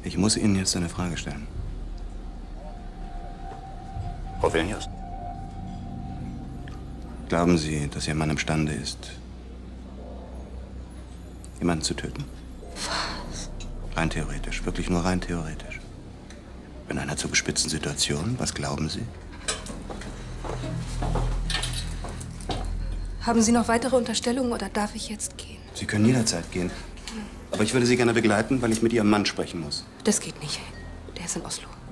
Ich muss Ihnen jetzt eine Frage stellen. Frau Vilnius? Glauben Sie, dass Ihr Mann imstande ist, jemanden zu töten? Was? Rein theoretisch, wirklich nur rein theoretisch. In einer zu bespitzten Situation, was glauben Sie? Haben Sie noch weitere Unterstellungen oder darf ich jetzt gehen? Sie können jederzeit gehen. Aber ich würde Sie gerne begleiten, weil ich mit Ihrem Mann sprechen muss. Das geht nicht. Der ist in Oslo.